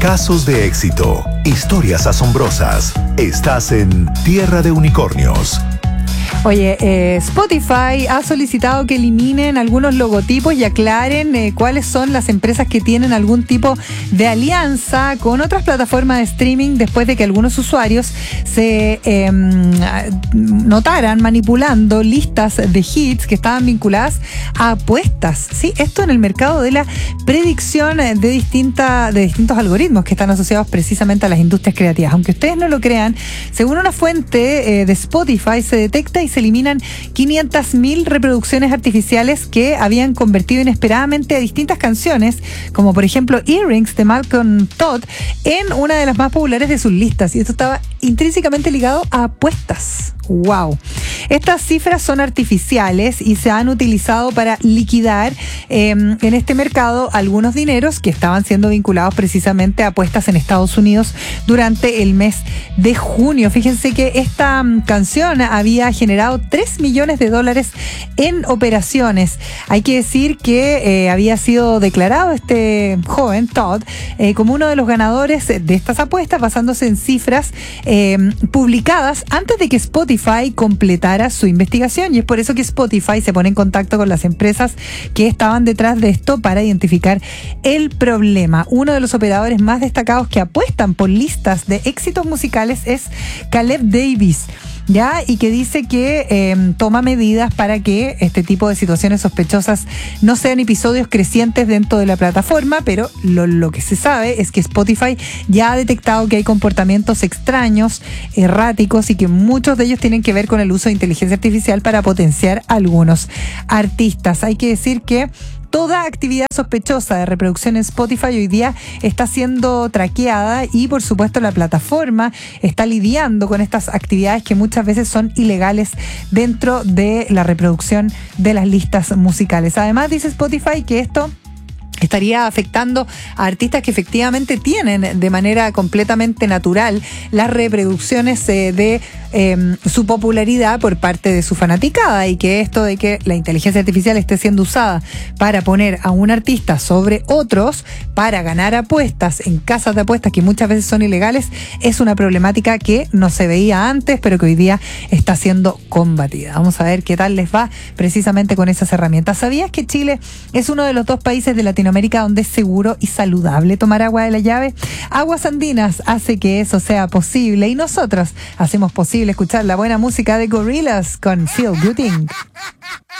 Casos de éxito, historias asombrosas. Estás en Tierra de Unicornios. Oye, Spotify ha solicitado que eliminen algunos logotipos y aclaren cuáles son las empresas que tienen algún tipo de alianza con otras plataformas de streaming después de que algunos usuarios se notaran manipulando listas de hits que estaban vinculadas a apuestas. ¿Sí? Esto en el mercado de la predicción de distintos algoritmos que están asociados precisamente a las industrias creativas. Aunque ustedes no lo crean, según una fuente de Spotify, se detecta y se eliminan 500.000 reproducciones artificiales que habían convertido inesperadamente a distintas canciones, como por ejemplo Earrings de Malcolm Todd, en una de las más populares de sus listas. Y esto estaba intrínsecamente ligado a apuestas. ¡Wow! Estas cifras son artificiales y se han utilizado para liquidar en este mercado algunos dineros que estaban siendo vinculados precisamente a apuestas en Estados Unidos durante el mes de junio. Fíjense que esta canción había generado $3 millones en operaciones. Hay que decir que había sido declarado este joven, Todd, como uno de los ganadores de estas apuestas, basándose en cifras publicadas antes de que Spotify completara su investigación, y es por eso que Spotify se pone en contacto con las empresas que estaban detrás de esto para identificar el problema. Uno de los operadores más destacados que apuestan por listas de éxitos musicales es Caleb Davis, ¿ya? Y que dice que toma medidas para que este tipo de situaciones sospechosas no sean episodios crecientes dentro de la plataforma, pero lo que se sabe es que Spotify ya ha detectado que hay comportamientos extraños, erráticos, y que muchos de ellos tienen que ver con el uso de inteligencia artificial para potenciar a algunos artistas. Hay que decir que toda actividad sospechosa de reproducción en Spotify hoy día está siendo traqueada, y por supuesto la plataforma está lidiando con estas actividades que muchas veces son ilegales dentro de la reproducción de las listas musicales. Además, dice Spotify que esto estaría afectando a artistas que efectivamente tienen de manera completamente natural las reproducciones de su popularidad por parte de su fanaticada, y que esto de que la inteligencia artificial esté siendo usada para poner a un artista sobre otros para ganar apuestas en casas de apuestas que muchas veces son ilegales es una problemática que no se veía antes, pero que hoy día está siendo combatida. Vamos a ver qué tal les va precisamente con esas herramientas. ¿Sabías que Chile es uno de los 2 países de Latinoamérica donde es seguro y saludable tomar agua de la llave? Aguas Andinas hace que eso sea posible, y nosotros hacemos posible escuchar la buena música de Gorillaz con Feel Good Inc.